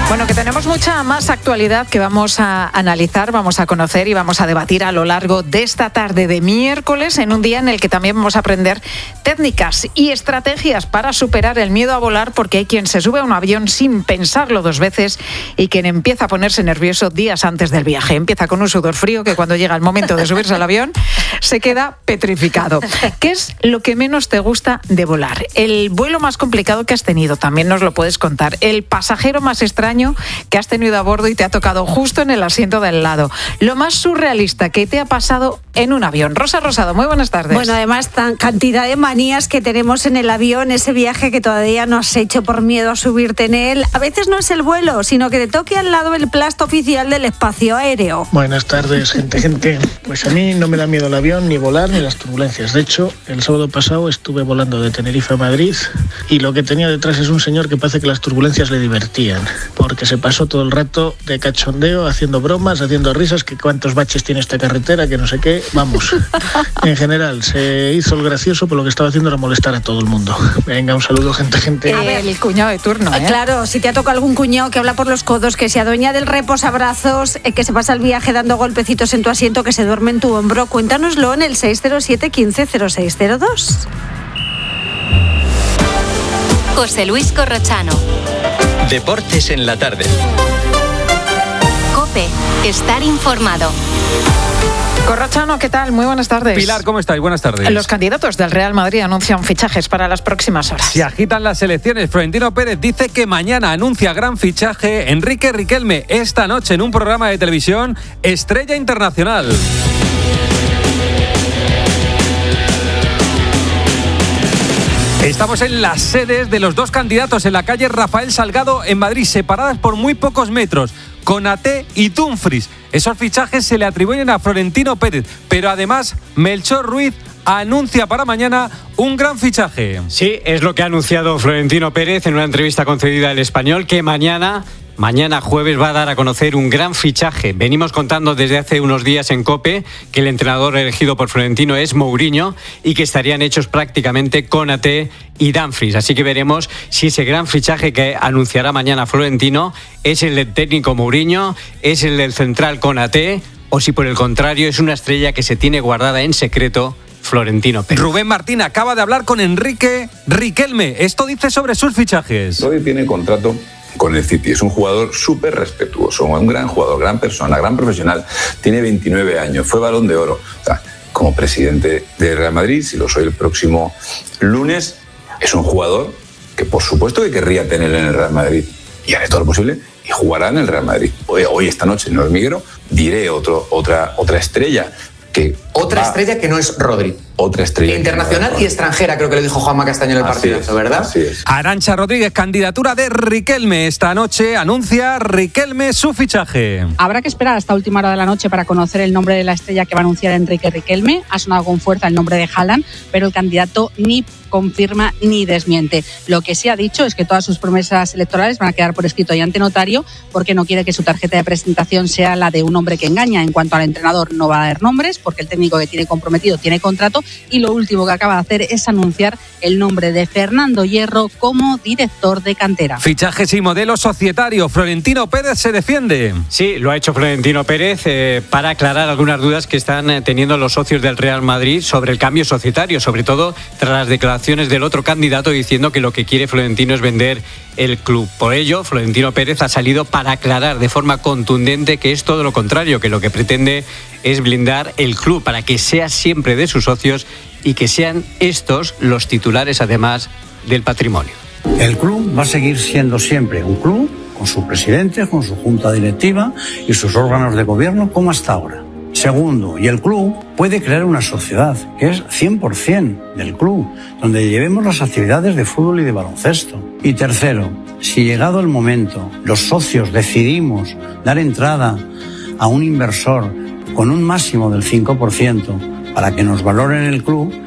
Bueno, que tenemos mucha más actualidad que vamos a analizar, vamos a conocer y vamos a debatir a lo largo de esta tarde de miércoles, en un día en el que también vamos a aprender técnicas y estrategias para superar el miedo a volar, porque hay quien se sube a un avión sin pensarlo dos veces y quien empieza a ponerse nervioso días antes del viaje. Empieza con un sudor frío que cuando llega el momento de subirse al avión se queda petrificado. ¿Qué es lo que menos te gusta de volar? El vuelo más complicado que has tenido, también nos lo puedes contar. El pasajero más extraño que has tenido a bordo y te ha tocado justo en el asiento del lado. Lo más surrealista que te ha pasado en un avión. Rosa Rosado, muy buenas tardes. Bueno, además, cantidad de manías que tenemos en el avión, ese viaje que todavía no has hecho por miedo a subirte en él. A veces no es el vuelo, sino que te toque al lado el plasto oficial del espacio aéreo. Buenas tardes, gente. Pues a mí no me da miedo el avión, ni volar, ni las turbulencias. De hecho, el sábado pasado estuve volando de Tenerife a Madrid y lo que tenía detrás es un señor que parece que las turbulencias le divertían, porque se pasó todo el rato de cachondeo, haciendo bromas, haciendo risas, que cuántos baches tiene esta carretera, que no sé qué. Vamos, en general, se hizo el gracioso, pero lo que estaba haciendo era molestar a todo el mundo. Venga, un saludo, gente. A ver, el cuñado de turno, ¿eh? Claro, si te ha tocado algún cuñado que habla por los codos, que se adueña del reposabrazos, que se pasa el viaje dando golpecitos en tu asiento, que se duerme en tu hombro, cuéntanoslo en el 607 15 0602. José Luis Corrochano. Deportes en la tarde. COPE. Estar informado. Corrochano, ¿qué tal? Muy buenas tardes. Pilar, ¿cómo estáis? Buenas tardes. Los candidatos del Real Madrid anuncian fichajes para las próximas horas. Se agitan las elecciones. Florentino Pérez dice que mañana anuncia gran fichaje. Enrique Riquelme, esta noche en un programa de televisión, estrella internacional. Estamos en las sedes de los dos candidatos en la calle Rafael Salgado en Madrid, separadas por muy pocos metros. Konaté y Dumfries. Esos fichajes se le atribuyen a Florentino Pérez, pero además Melchor Ruiz anuncia para mañana un gran fichaje. Sí, es lo que ha anunciado Florentino Pérez en una entrevista concedida al Español, que mañana jueves va a dar a conocer un gran fichaje. Venimos contando desde hace unos días en COPE que el entrenador elegido por Florentino es Mourinho y que estarían hechos prácticamente Konaté y Dumfries. Así que veremos si ese gran fichaje que anunciará mañana Florentino es el del técnico Mourinho, es el del central Konaté, o si por el contrario es una estrella que se tiene guardada en secreto Florentino Pérez. Rubén Martín acaba de hablar con Enrique Riquelme. Esto dice sobre sus fichajes. Hoy tiene contrato con el City. Es un jugador súper respetuoso, un gran jugador, gran persona, gran profesional. Tiene 29 años, fue Balón de Oro. O sea, como presidente de Real Madrid, si lo soy el próximo lunes, es un jugador que por supuesto que querría tener en el Real Madrid y haré todo lo posible y jugará en el Real Madrid. Hoy esta noche en el Hormiguero diré otra estrella. Estrella que no es Rodri. Otra estrella. Internacional y extranjera, creo que lo dijo Juanma Castaño en el partidazo, ¿verdad? Así es. Arantxa Rodríguez, candidatura de Riquelme. Esta noche anuncia Riquelme su fichaje. Habrá que esperar hasta última hora de la noche para conocer el nombre de la estrella que va a anunciar Enrique Riquelme. Ha sonado con fuerza el nombre de Haaland, pero el candidato ni confirma ni desmiente. Lo que sí ha dicho es que todas sus promesas electorales van a quedar por escrito y ante notario, porque no quiere que su tarjeta de presentación sea la de un hombre que engaña. En cuanto al entrenador, no va a dar nombres, porque el técnico que tiene comprometido tiene contrato, y lo último que acaba de hacer es anunciar el nombre de Fernando Hierro como director de cantera. Fichajes y modelo societario. Florentino Pérez se defiende. Sí, lo ha hecho Florentino Pérez para aclarar algunas dudas que están teniendo los socios del Real Madrid sobre el cambio societario, sobre todo tras las declaraciones del otro candidato diciendo que lo que quiere Florentino es vender el club. Por ello, Florentino Pérez ha salido para aclarar de forma contundente que es todo lo contrario, que lo que pretende es blindar el club para que sea siempre de sus socios y que sean estos los titulares además del patrimonio. El club va a seguir siendo siempre un club con su presidente, con su junta directiva y sus órganos de gobierno como hasta ahora. Segundo, y el club puede crear una sociedad que es 100% del club, donde llevemos las actividades de fútbol y de baloncesto. Y tercero, si llegado el momento los socios decidimos dar entrada a un inversor con un máximo del 5% para que nos valoren el club,